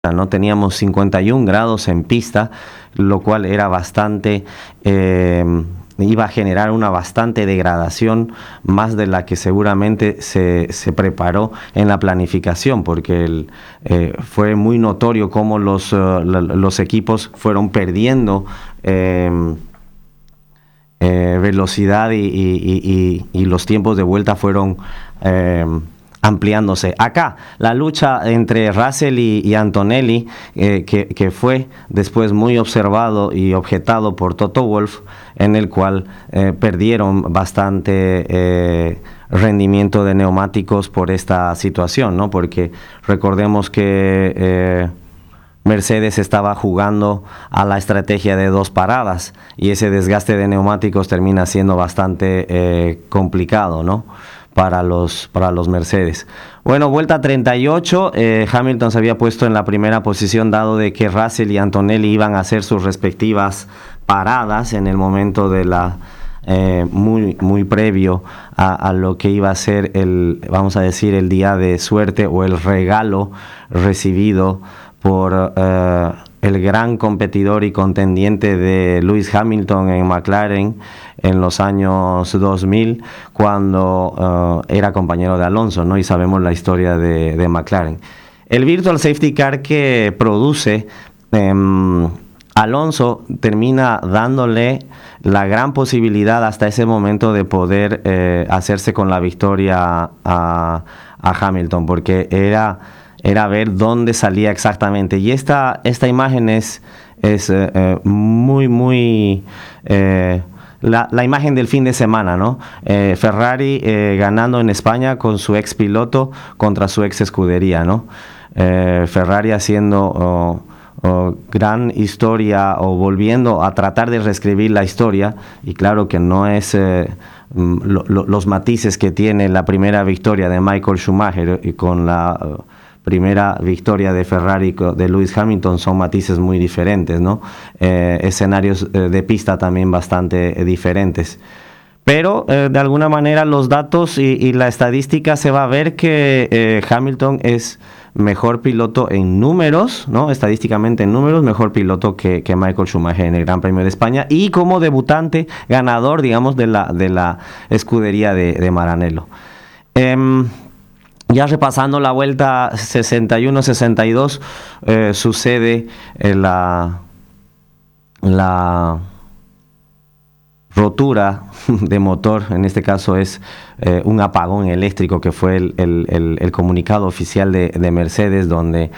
¿no? Teníamos 51 grados en pista, lo cual era bastante, iba a generar una bastante degradación, más de la que seguramente se preparó en la planificación, porque fue muy notorio cómo los equipos fueron perdiendo velocidad y los tiempos de vuelta fueron ampliándose. Acá, la lucha entre Russell y Antonelli, que fue después muy observado y objetado por Toto Wolff, en el cual perdieron bastante rendimiento de neumáticos por esta situación, ¿no? Porque recordemos que Mercedes estaba jugando a la estrategia de 2 paradas y ese desgaste de neumáticos termina siendo bastante complicado, ¿no? Para los Mercedes. Bueno, vuelta 38, Hamilton se había puesto en la primera posición, dado de que Russell y Antonelli iban a hacer sus respectivas paradas en el momento de la muy previo a lo que iba a ser vamos a decir, el día de suerte o el regalo recibido por el gran competidor y contendiente de Lewis Hamilton en McLaren en los años 2000, cuando era compañero de Alonso, ¿no? Y sabemos la historia de McLaren. El Virtual Safety Car que produce Alonso termina dándole la gran posibilidad hasta ese momento de poder hacerse con la victoria a Hamilton, porque era ver dónde salía exactamente. Y esta imagen es muy la imagen del fin de semana, ¿no? Ferrari ganando en España con su ex piloto contra su ex escudería, ¿no? Ferrari haciendo gran historia, o volviendo a tratar de reescribir la historia, y claro que no es los matices que tiene la primera victoria de Michael Schumacher y con la primera victoria de Ferrari de Lewis Hamilton son matices muy diferentes, ¿no? Escenarios de pista también bastante diferentes. Pero de alguna manera los datos y la estadística se va a ver que Hamilton es mejor piloto en números, ¿no? Estadísticamente en números, mejor piloto que Michael Schumacher en el Gran Premio de España, y como debutante, ganador, digamos, de la escudería de Maranello. Ya repasando la vuelta 61-62, sucede la rotura de motor. En este caso es un apagón eléctrico, que fue el comunicado oficial de Mercedes, donde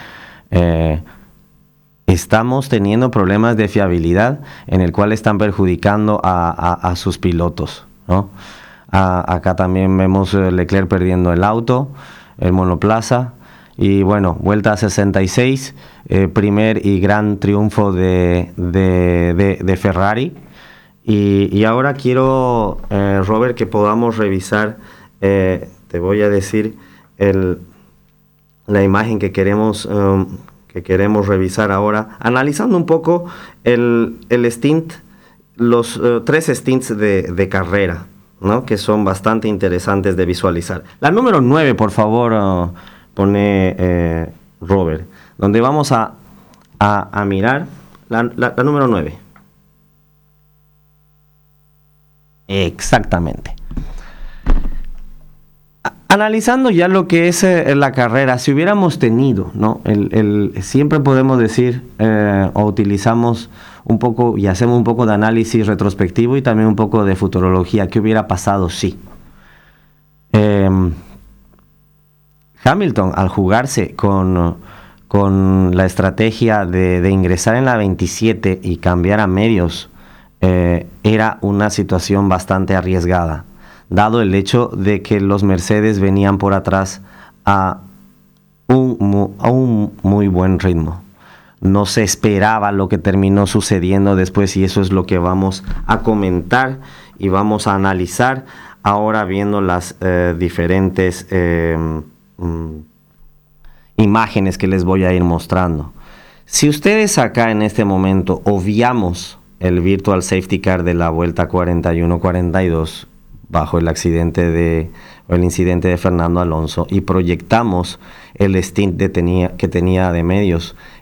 estamos teniendo problemas de fiabilidad en el cual están perjudicando a sus pilotos, ¿no? Acá también vemos Leclerc perdiendo el auto, el monoplaza. Y bueno, vuelta 66, primer y gran triunfo de Ferrari. Y ahora quiero, Robert, que podamos revisar, te voy a decir la imagen que queremos revisar ahora, analizando un poco el stint, los 3 stints de carrera, ¿no? Que son bastante interesantes de visualizar. La número 9, por favor, pone Robert, donde vamos a mirar la número 9. Exactamente. Analizando ya lo que es la carrera, si hubiéramos tenido, ¿no? Siempre podemos decir o utilizamos un poco y hacemos un poco de análisis retrospectivo y también un poco de futurología. ¿Qué hubiera pasado si Hamilton, al jugarse con la estrategia de ingresar en la 27 y cambiar a medios, era una situación bastante arriesgada, dado el hecho de que los Mercedes venían por atrás a un muy buen ritmo? No se esperaba lo que terminó sucediendo después, y eso es lo que vamos a comentar y vamos a analizar ahora, viendo las diferentes imágenes que les voy a ir mostrando. Si ustedes acá en este momento obviamos el Virtual Safety Car de la vuelta 41-42 bajo el accidente de o el incidente de Fernando Alonso y proyectamos el stint que tenía de medios